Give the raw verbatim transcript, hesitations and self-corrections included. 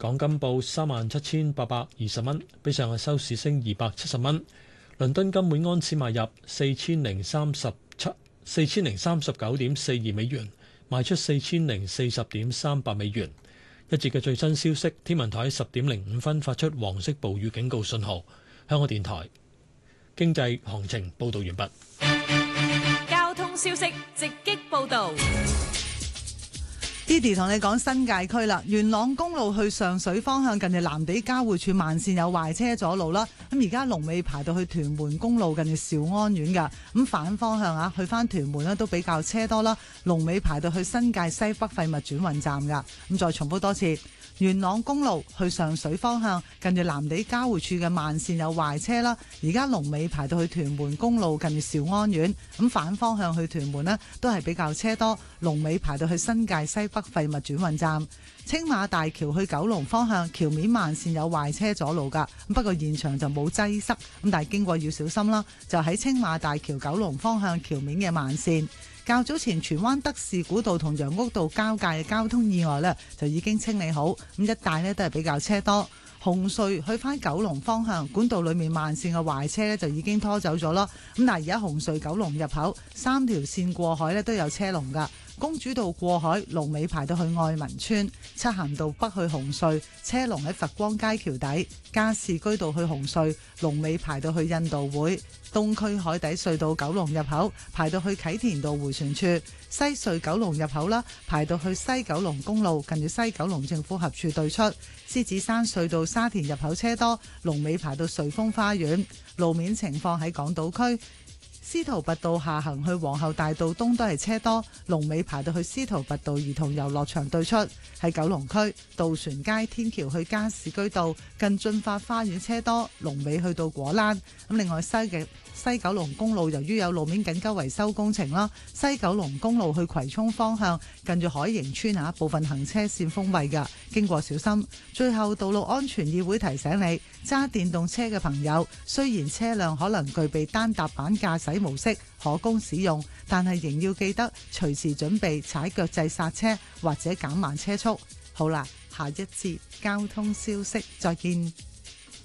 港金報三萬七千八百二十蚊，比上日收市升二百七十蚊。倫敦金每安士買入四千零三十七四千零三十九點四二美元，賣出四千零四十點三八美元。一節嘅最新消息，天文台喺十點零五分發出黃色暴雨警告信號。香港電台經濟行情報道完畢。 交通消息直擊報道。 Didi 同你講新界區啦，元朗公路去上水方向近住藍地交匯處慢線有壞車阻路啦。咁而家龍尾排到去屯門公路近住兆安苑噶，咁反方向啊去翻屯門咧都比較車多啦。龍尾排到去新界西北廢物轉運站噶。咁再重複多次，元朗公路去上水方向近住藍地交匯處嘅慢線有壞車啦。而家龍尾排到去屯門公路近住兆安苑，咁反方向去屯門呢都係比較車多，龍尾排到去新界西北廢物轉運站。青馬大橋去九龍方向橋面慢線有壞車阻路噶，不過現場就冇擠塞，咁但係經過要小心啦。就喺青馬大橋九龍方向橋面嘅慢線，較早前荃灣德士古道同楊屋道交界嘅交通意外呢，就已經清理好，咁一帶呢都係比較車多。紅隧去返九龍方向管道裏面慢線嘅壞車呢，就已經拖走咗咯。咁但係而家紅隧九龍入口三條線過海呢，都有車龍噶。公主道過海龍尾排到去愛民村，漆咸道北去紅隧車龍喺佛光街橋底，加士居道去紅隧龍尾排到去印度會，東區海底隧道九龍入口排到去啟田道迴旋處，西隧九龍入口啦排到去西九龍公路近住西九龍政府合署對出，獅子山隧道沙田入口車多，龍尾排到瑞豐花園。路面情況喺港島區，司徒拔道下行去皇后大道東都係車多，龍尾排到去司徒拔道兒童遊樂場對出。喺九龍區渡船街天橋去加士居道近駿發花園車多，龍尾去到果欄。咁另外西嘅西九龍公路由於有路面緊急維修工程啦，西九龍公路去葵涌方向近住海盈村啊部分行車線封閉㗎，經過小心。最後道路安全議會提醒你，揸電動車嘅朋友，雖然車輛可能具備單踏板駕駛模式可供使用，但係仍要記得隨時準備踩腳掣剎車或者減慢車速。好啦，下一節交通消息再見。